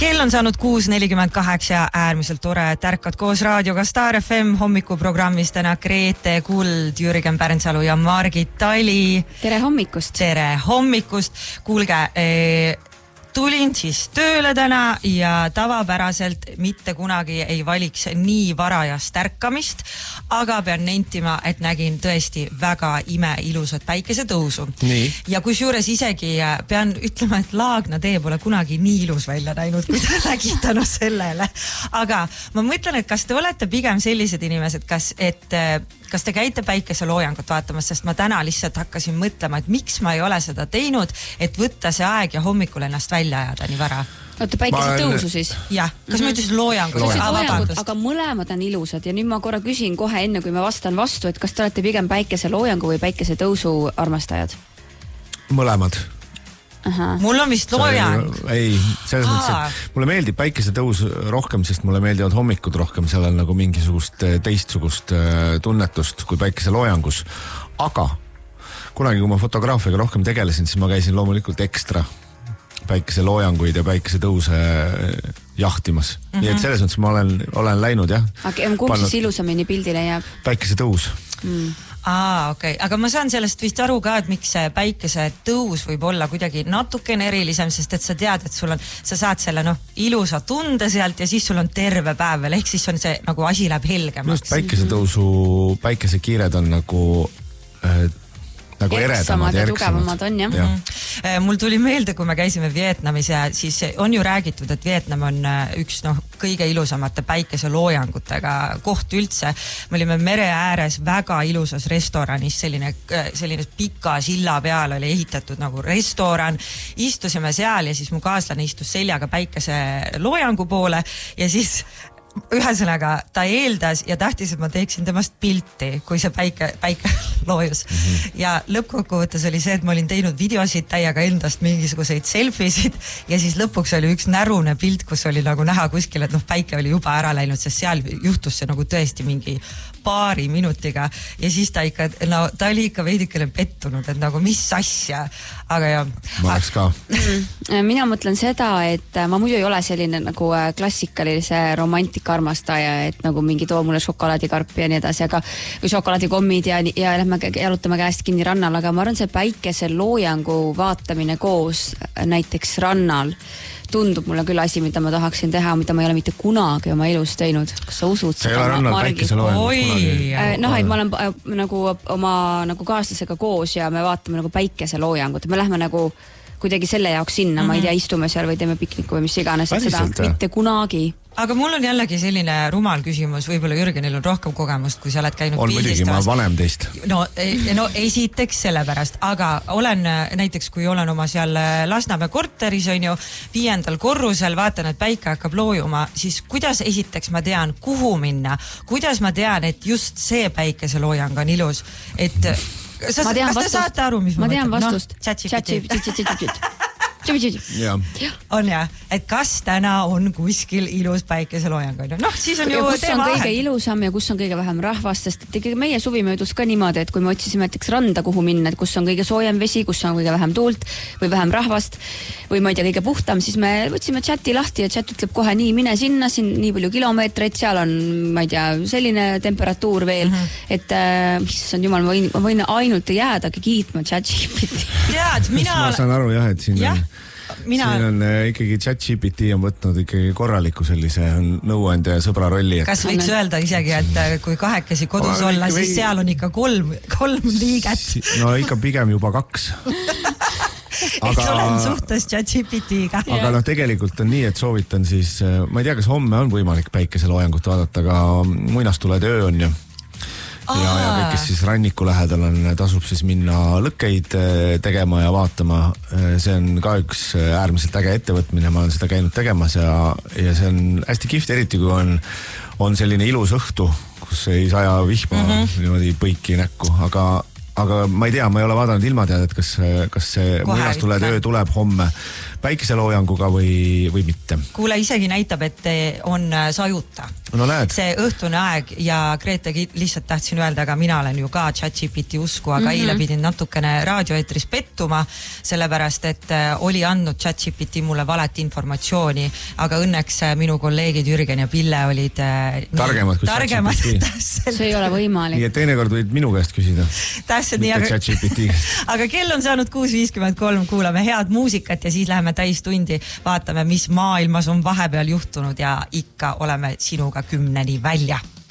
Kell on saanud 6:48 ja äärmiselt tore, et ärkad koos raadioga Star FM hommikuprogrammis täna Grete Kuld, Jürgen Pärnsalu ja Margit Tali. Tere hommikust! Tere hommikust! Kuulge, tulin siis tööle täna ja tavapäraselt mitte kunagi ei valiks nii varajast ärkamist, aga pean nentima, et nägin tõesti väga imeilusat päikesetõusu. Ja kusjuures isegi pean ütlema, et Laagna tee pole kunagi nii ilus välja näinud, kui ta nägi tänu sellele. Aga ma mõtlen, et kas te olete pigem sellised inimesed, kas te käite päikeseloojangut vaatamas, sest ma täna lihtsalt hakkasin mõtlema, et miks ma ei ole seda teinud, et võtta see aeg ja hommikul ennast välja ajada nii vara. Oota, päikesetõusu siis? Jah, kas ma ütlesin loojangut? Aga mõlemad on ilusad ja nüüd ma korra küsin kohe enne, kui ma vastan vastu, et kas te olete pigem päikeseloojangu või päikesetõusu armastajad? Mõlemad. Mul on vist loojang. Ei, selles mõttes, et mulle meeldib päikesetõus rohkem, sest mulle meeldivad hommikud rohkem, seal on nagu mingisugust teistsugust tunnetust kui päikeseloojangus. Aga kunagi, kui ma fotograafiaga rohkem tegelesin, siis ma käisin loomulikult ekstra päikeseloojanguid ja päikesetõuse jahtimas. Nii et selles mõttes ma olen läinud, jah. Aga kumb siis ilusamini pildile jääb? Päikesetõus. Okei. Aga ma saan sellest vist aru ka, et miks see päikesetõus võib olla kuidagi natukene erilisem, sest et sa tead, et sa saad selle ilusa tunde sealt ja siis sul on terve päev veel, ehk siis on see nagu asi läheb helgemaks. Päikesetõusu, päikesekiired on nagu eredamad ja tugevamad on, jah. Mul tuli meelde, kui me käisime Vietnamis ja siis on ju räägitud, et Vietnam on üks kõige ilusamate päikeseloojangutega koht üldse. Me olime mere ääres väga ilusas restoranis, selline pika silla peal oli ehitatud nagu restoran. Istusime seal ja siis mu kaaslane istus seljaga päikeseloojangu poole ja siis ühesõnaga ta eeldas ja tahtis, et ma teeksin temast pilti, kui see päike loojus. Ja lõppkokkuvõttes oli see, et ma olin teinud videosid täiega endast mingisuguseid selfisid ja siis lõpuks oli üks närune pilt, kus oli nagu näha kuskil, et päike oli juba ära läinud, sest seal juhtus see nagu tõesti mingi paari minutiga ja siis ta oli ikka veidikene pettunud, et nagu mis asja, aga ja ma oleks ka. Mina mõtlen seda, et ma muidu ei ole selline nagu klassikalise romantika armastaja, et nagu mingi too mulle šokolaadikarpi ja nii edasi, või šokolaadikommid ja lähme jalutame käest kinni rannal, aga ma arvan, see päikeseloojangu vaatamine koos näiteks rannal tundub mulle küll asi, mida ma tahaksin teha, mida ma ei ole mitte kunagi oma elus teinud. Kas sa usud seda? Sa ei ole rannal päikeseloojangut kunagi? Ma olen nagu oma kaaslasega koos ja me vaatame nagu päikeseloojangut. Me lähme nagu kuidagi selle jaoks sinna, ma ei tea, istume seal või teeme pikniku või mis iganes, et seda mitte kunagi. Aga mul on jällegi selline rumal küsimus, võib-olla Jürgenil on rohkem kogemust, kui sa oled käinud pildistamas. On muidugi, ma vanem teist. No esiteks sellepärast, aga olen näiteks, kui olen oma seal Lasnamäe korteris, on ju, 5. korrusel, vaatan, et päike hakkab loojuma, siis kuidas esiteks ma tean, kuhu minna, kuidas ma tean, et just see päikeseloojang on ilus, et kas te saate aru, mis ma tean vastust? On jah, et kas täna on kuskil ilus päikeseloojang? Siis on ju kus on kõige ilusam ja kus on kõige vähem rahvast, sest et meie suvi möödus ka niimoodi, et kui me otsisime näiteks randa, kuhu minna, et kus on kõige soojem vesi, kus on kõige vähem tuult või vähem rahvast või ma ei tea, kõige puhtam, siis me võtsime chati lahti ja chat ütleb kohe nii, mine sinna, siin nii palju kilomeetreid, seal on, ma ei tea, selline temperatuur veel, et issand jumal, ma võin ainult jäädagi kiitma ChatGPT. Ma saan aru jah, et siin on ikkagi ChatGPT on võtnud ikkagi korraliku sellise nõuandja ja sõbra rolli. Kas võiks öelda isegi, et kui kahekesi kodus olla, siis seal on ikka kolm liiget? No ikka pigem juba 2. Et olen suhtes ChatGPT-ga. Aga tegelikult on nii, et soovitan siis, ma ei tea, kas homme on võimalik päikeseloojangut vaadata, aga muinastulede öö on ju. Ja kõik, kes siis ranniku lähedal on, tasub siis minna lõkkeid tegema ja vaatama. See on ka üks äärmiselt äge ettevõtmine, ma olen seda käinud tegemas ja see on hästi kihvt, eriti kui on selline ilus õhtu, kus ei saja vihma niimoodi põiki näkku, aga aga ma ei tea, ma ei ole vaadanud ilmateadet, kas see muinastulede öö tuleb homme päikeseloojanguga või mitte. Kuule, isegi näitab, et on sajuta. No näed. See õhtune aeg ja Grete lihtsalt tahtsin öelda, aga mina olen ju ka ChatGPT usku, aga eile pidin natukene raadioeetris pettuma, sellepärast, et oli andnud ChatGPT mulle valet informatsiooni, aga õnneks minu kolleegid Jürgen ja Pille olid targemad kui ChatGPT. See ei ole võimalik. Nii et teinekord võid minu käest küsida. Täpselt nii, aga kell on saanud 6.53, kuulame head muusikat ja siis läheme täistundi, vaatame, mis maailmas on vahepeal juhtunud ja ikka oleme sinuga 10 välja.